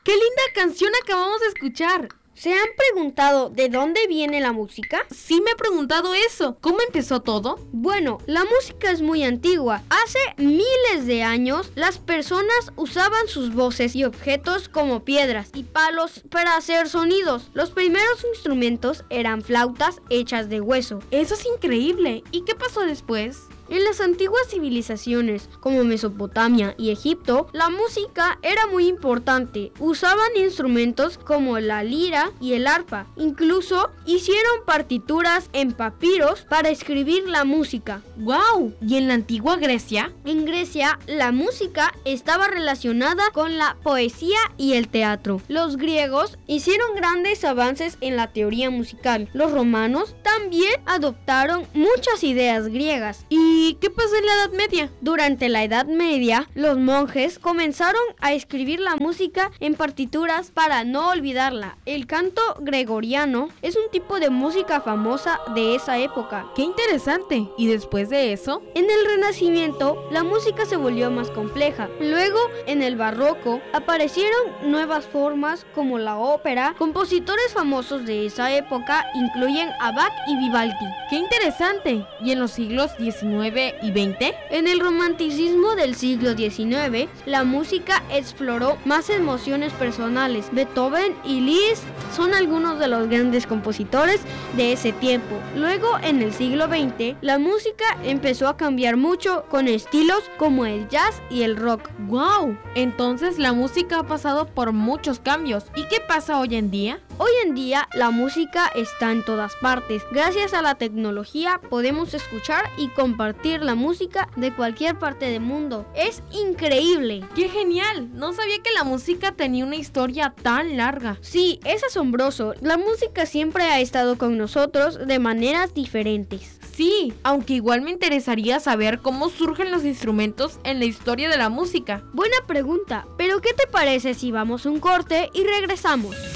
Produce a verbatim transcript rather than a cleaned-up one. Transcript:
¡Qué linda canción acabamos de escuchar! ¿Se han preguntado de dónde viene la música? Sí me he preguntado eso. ¿Cómo empezó todo? Bueno, la música es muy antigua. Hace miles de años, las personas usaban sus voces y objetos como piedras y palos para hacer sonidos. Los primeros instrumentos eran flautas hechas de hueso. Eso es increíble. ¿Y qué pasó después? En las antiguas civilizaciones como Mesopotamia y Egipto, la música era muy importante. Usaban instrumentos como la lira y el arpa. Incluso hicieron partituras en papiros para escribir la música. ¡Wow! ¿Y en la antigua Grecia? En Grecia, la música estaba relacionada con la poesía y el teatro. Los griegos hicieron grandes avances en la teoría musical. Los romanos también adoptaron muchas ideas griegas. Y ¿Y qué pasó en la Edad Media? Durante la Edad Media, los monjes comenzaron a escribir la música en partituras para no olvidarla. El canto gregoriano es un tipo de música famosa de esa época. ¡Qué interesante! ¿Y después de eso? En el Renacimiento, la música se volvió más compleja. Luego, en el Barroco, aparecieron nuevas formas como la ópera. Compositores famosos de esa época incluyen a Bach y Vivaldi. ¡Qué interesante! ¿Y en los siglos diecinueve y veinte? En el romanticismo del siglo diecinueve, la música exploró más emociones personales. Beethoven y Liszt son algunos de los grandes compositores de ese tiempo. Luego, en el siglo veinte, la música empezó a cambiar mucho con estilos como el jazz y el rock. ¡Wow! Entonces la música ha pasado por muchos cambios. ¿Y qué pasa hoy en día? Hoy en día la música está en todas partes. Gracias a la tecnología podemos escuchar y compartir la música de cualquier parte del mundo. ¡Es increíble! ¡Qué genial! No sabía que la música tenía una historia tan larga. Sí, es asombroso. La música siempre ha estado con nosotros de maneras diferentes. Sí, aunque igual me interesaría saber cómo surgen los instrumentos en la historia de la música. Buena pregunta, pero ¿qué te parece si vamos a un corte y regresamos?